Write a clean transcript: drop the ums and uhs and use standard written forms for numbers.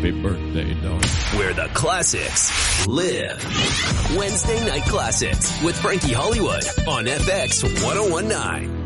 Happy birthday, dog. Where the classics live. Wednesday Night Classics with Frankie Hollywood on FX 1019.